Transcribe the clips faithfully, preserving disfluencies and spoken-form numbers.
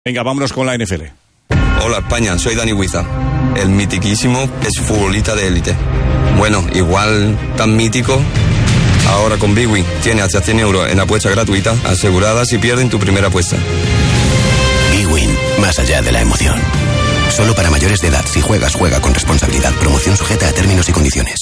Venga, vámonos con la N F L. Hola España, soy Dani Huiza, el mitiquísimo exfutbolista de élite. Bueno, igual tan mítico, ahora con Bwin tiene hasta cien euros en apuesta gratuita asegurada si pierden tu primera apuesta. Bwin, más allá de la emoción. Solo para mayores de edad. Si juegas, juega con responsabilidad. Promoción sujeta a términos y condiciones.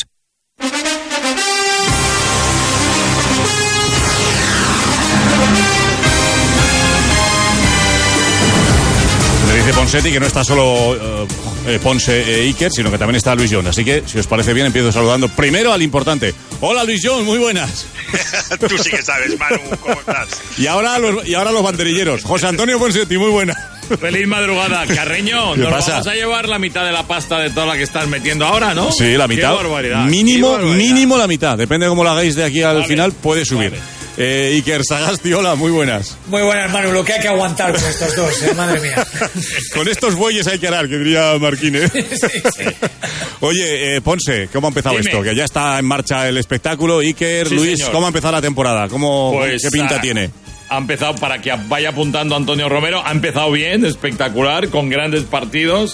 Le dice Ponsetti que no está solo eh, Ponce e Iker, sino que también está Luis John. Así que, si os parece bien, empiezo saludando primero al importante. Hola, Luis John, muy buenas. Tú sí que sabes, Manu, ¿cómo estás? Y ahora los, y ahora los banderilleros. José Antonio Ponsetti, muy buenas. Feliz madrugada, Carreño. Nos pasa? vamos a llevar la mitad de la pasta de toda la que estás metiendo ahora, ¿no? Sí, la mitad. Qué barbaridad. Mínimo, Qué barbaridad. mínimo la mitad. Depende de cómo lo hagáis de aquí al Vale. final, puede subir. Vale. Eh, Iker Sagasti, hola, muy buenas. Muy buenas, Manu, lo que hay que aguantar con estos dos, eh, madre mía. Con estos bueyes hay que arar, que diría Marquín, ¿eh? Sí, sí. Oye, eh, Ponce, ¿cómo ha empezado Dime. esto? Que ya está en marcha el espectáculo. Iker, Sí, Luis, señor. ¿cómo ha empezado la temporada? ¿Cómo, Pues, ¿Qué pinta ah, tiene? Ha empezado, para que vaya apuntando Antonio Romero, ha empezado bien, espectacular, con grandes partidos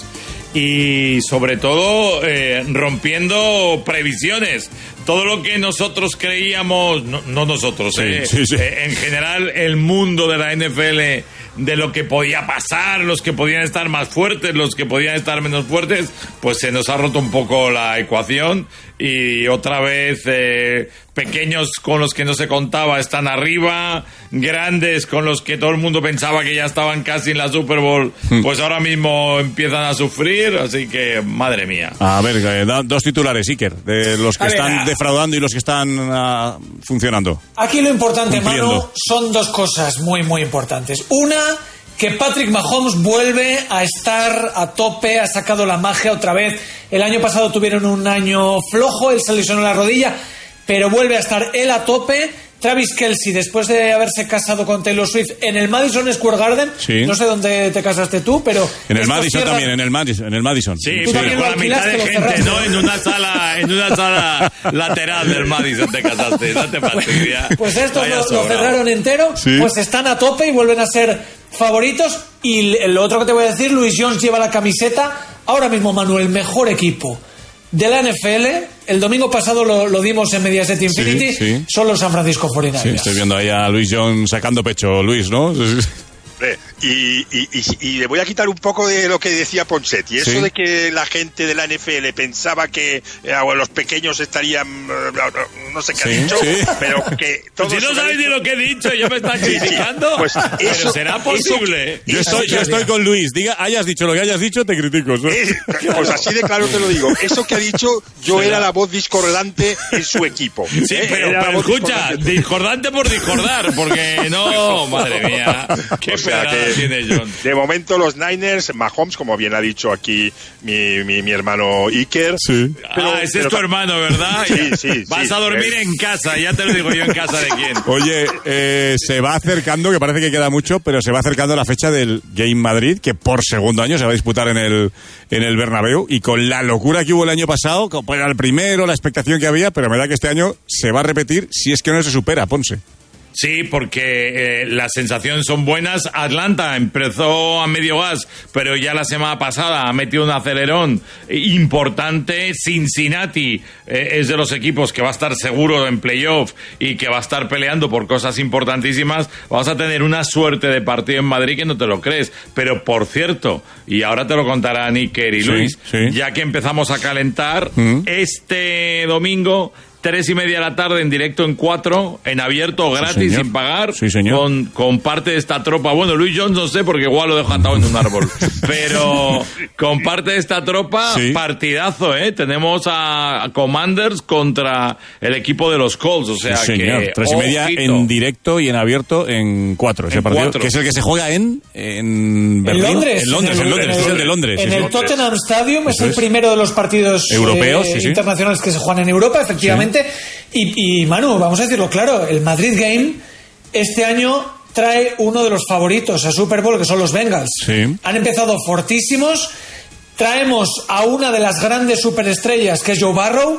y sobre todo eh, rompiendo previsiones. Todo lo que nosotros creíamos, no, no nosotros, Sí, eh, sí, sí. eh, en general el mundo de la N F L, de lo que podía pasar, los que podían estar más fuertes, los que podían estar menos fuertes, pues se nos ha roto un poco la ecuación y otra vez eh, pequeños con los que no se contaba están arriba, grandes con los que todo el mundo pensaba que ya estaban casi en la Super Bowl, pues ahora mismo empiezan a sufrir, así que madre mía. A ver, eh, da- dos titulares, Iker, de los que A ver, están a- defraudando y los que están ah, funcionando. Aquí lo importante, Cumpliendo. Manu, son dos cosas muy, muy importantes. Una, que Patrick Mahomes vuelve a estar a tope, ha sacado la magia otra vez. El año pasado tuvieron un año flojo, él se lesionó la rodilla, pero vuelve a estar él a tope. Travis Kelce, después de haberse casado con Taylor Swift en el Madison Square Garden, Sí. no sé dónde te casaste tú, pero... En el esto Madison cierra- también, en el Madison. En el Madison. Sí, Tú pero también con lo la mitad de alquilaste, lo gente, cerraste. ¿no? En una sala, en una sala lateral del Madison te casaste, no te fastidia. Pues estos Vaya lo, lo sobrado. cerraron entero, Sí. pues están a tope y vuelven a ser favoritos. Y lo otro que te voy a decir, Luis Jones lleva la camiseta. Ahora mismo, Manuel, el mejor equipo de la N F L, el domingo pasado lo, lo dimos en Mediaset Infinity, sí. son los San Francisco Sí, cuarenta y nueve. estoy viendo ahí a Luis John sacando pecho, Luis, ¿no? Hombre, Y, y, y, y le voy a quitar un poco de lo que decía Ponsetti. Eso Sí. de que la gente de la N F L pensaba que eh, los pequeños estarían... eh, no, no sé qué Sí, ha dicho, sí. pero que... todos Si no han sabéis ni dicho- lo que he dicho, yo me están Sí, sí. criticando. Pues pero eso- será eso- posible. Yo Eso estoy, yo que estoy había. con Luis. Diga, hayas dicho lo que hayas dicho, te critico. ¿no? Eh, pues así de claro te lo digo. Eso que ha dicho, yo Será. era la voz discordante en su equipo. Sí, Eh, pero, era la pero voz escucha, discordante. discordante por discordar, porque no, madre mía, qué O sea pedrada que, tiene John. de momento los Niners, Mahomes, como bien ha dicho aquí mi, mi, mi hermano Iker. Sí. Pero- ah, ese pero- es tu hermano, ¿verdad? Sí, sí, Vas sí. a dormir Eh. en casa, ya te lo digo yo, en casa de quién. Oye, eh, se va acercando, que parece que queda mucho, pero se va acercando la fecha del Game Madrid, que por segundo año se va a disputar en el, en el Bernabéu, y con la locura que hubo el año pasado, como era el primero, la expectación que había, pero me da que este año se va a repetir si es que no se supera, Ponce. Sí, porque eh, las sensaciones son buenas. Atlanta empezó a medio gas, pero ya la semana pasada ha metido un acelerón importante. Cincinnati eh, es de los equipos que va a estar seguro en playoff y que va a estar peleando por cosas importantísimas. Vamos a tener una suerte de partido en Madrid que no te lo crees. Pero por cierto, y ahora te lo contarán Iker y Sí, Luis, sí. ya que empezamos a calentar, Mm. este domingo... Tres y media de la tarde en directo en cuatro, en abierto, gratis, señor. sin pagar, Sí, señor. con, con parte de esta tropa. Bueno, Luis Jones no sé, porque igual lo dejo atado en un árbol. Pero con parte de esta tropa, Sí. partidazo, ¿eh? Tenemos a Commanders contra el equipo de los Colts. O sea Sí, señor. que. Tres y media ojito. en directo y en abierto en cuatro. Ese En partido, cuatro. que es el que se juega en, en Berlín. En Londres. En Londres, en Londres, el- es el de Londres. En sí, el sí. Tottenham Stadium es Eso el es. primero de los partidos Europeos, eh, sí, sí. internacionales que se juegan en Europa, efectivamente. Y, y, Manu, vamos a decirlo claro, el Madrid Game este año trae uno de los favoritos a Super Bowl, que son los Bengals. Sí. Han empezado fortísimos. Traemos a una de las grandes superestrellas, que es Joe Burrow.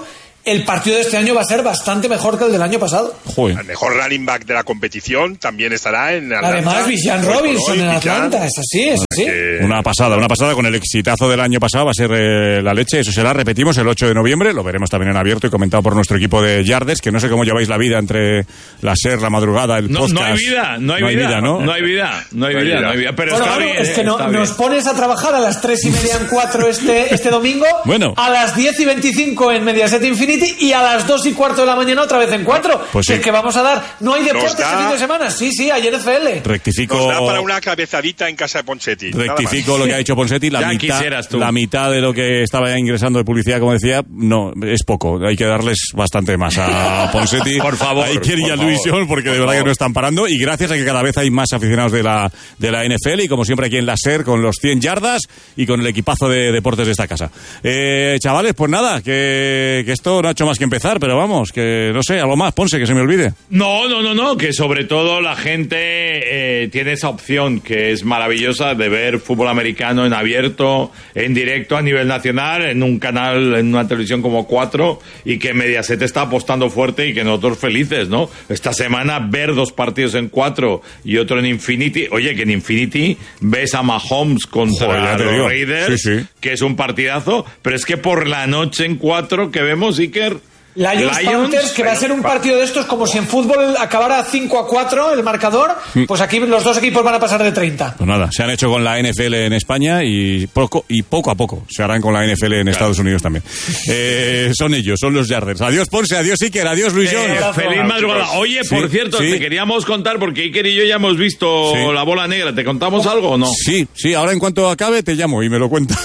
el partido de este año va a ser bastante mejor que el del año pasado. Joder. El mejor running back de la competición también estará en Atlanta. Además, Villan Robinson en Atlanta, es así, es así. Que- Una pasada, una pasada con el exitazo del año pasado, va a ser eh, la leche, eso será, repetimos, el ocho de noviembre, lo veremos también en abierto y comentado por nuestro equipo de Yardes, que no sé cómo lleváis la vida entre la SER, la madrugada, el No, podcast. no hay vida, no hay vida, ¿no? no hay vida, no hay vida, no hay vida. Pero Bueno, está Manu, bien, es que eh, no- está nos bien. pones a trabajar a las tres y media en cuatro este, este domingo, Bueno. a las diez y veinticinco en Mediaset Infinity y a las dos y cuarto de la mañana otra vez en cuatro. Pues Que sí. es que vamos a dar. No hay deportes da- este fin de semana. Sí, sí, hay N F L. Rectifico, Nos da para una cabezadita en casa de Ponchetti. nada más. rectifico lo que ha dicho Ponseti, la Ya mitad, quisieras tú. la mitad de lo que estaba ya ingresando de publicidad, como decía, no, es poco, hay que darles bastante más a Ponseti, Por favor, a Iker y por a favor, Luisión, porque por de verdad favor. que no están parando, y gracias a que cada vez hay más aficionados de la, de la N F L, y como siempre aquí en la SER, con los cien yardas, y con el equipazo de deportes de esta casa. Eh, chavales, pues nada, que, que esto no ha hecho más que empezar, pero vamos, que no sé, algo más, Ponce, que se me olvide. No, no, no, no, que sobre todo la gente eh, tiene esa opción que es maravillosa de ver fútbol americano en abierto, en directo a nivel nacional, en un canal, en una televisión como cuatro, y que Mediaset está apostando fuerte y que nosotros felices, ¿no? Esta semana ver dos partidos en cuatro y otro en Infinity. Oye, que en Infinity ves a Mahomes contra Joder, ya te los digo. Raiders, Sí, sí. que es un partidazo, pero es que por la noche en cuatro que vemos, Iker... Lions, Panthers, que va a ser un partido de estos como si en fútbol acabara cinco a cuatro el marcador, pues aquí los dos equipos van a pasar de treinta. Pues nada, se han hecho con la N F L en España y poco, y poco a poco se harán con la N F L en Estados Unidos también. Eh, son ellos, son los Yarders. Adiós Ponce, adiós Iker, adiós Luisión. Eh, abrazo. feliz madrugada. Oye, Sí, por cierto, sí. te queríamos contar, porque Iker y yo ya hemos visto Sí. La Bola Negra. ¿Te contamos algo o no? Sí, sí, ahora en cuanto acabe te llamo y me lo cuentas.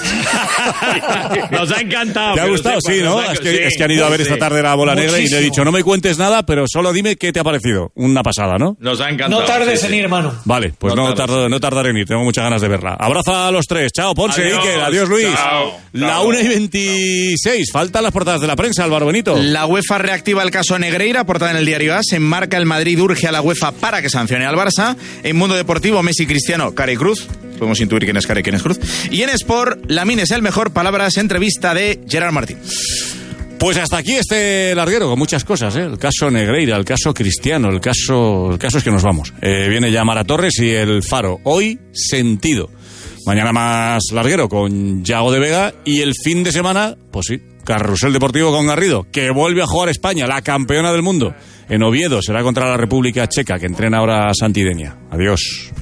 Nos ha encantado. ¿Te ha pero gustado? sepas, Sí, ¿no? nos ha- Es que, sí, es que han ido a ver sí. esta tarde La Bola Negra y le he Muchísimo. dicho, no me cuentes nada, pero solo dime qué te ha parecido. Una pasada, ¿no? Nos ha encantado. No tardes sí, en sí. ir, Manu. Vale, pues No no, tardes. tardo, no tardaré en ir, tengo muchas ganas de verla. Abrazo a los tres, chao Ponce, Adiós, Iker, adiós Luis. chao, La chao. una y veintiséis, faltan las portadas de la prensa, Álvaro Benito. La UEFA reactiva el caso Negreira, portada en el diario A S. En Marca, el Madrid urge a la UEFA para que sancione al Barça. En Mundo Deportivo, Messi, Cristiano, Cara y Cruz. Podemos intuir quién es Cara y quién es Cruz. Y en Sport, Lamine es el mejor. Palabras, entrevista de Gerard Martín. Pues hasta aquí este larguero con muchas cosas, ¿eh? El caso Negreira, el caso Cristiano, el caso, el caso es que nos vamos. Eh, viene ya Mara Torres y el Faro. Hoy, Sentido. Mañana más larguero con Yago de Vega y el fin de semana, pues sí, Carrusel Deportivo con Garrido, que vuelve a jugar España, la campeona del mundo. En Oviedo será contra la República Checa, que entrena ahora Santidenia. Adiós.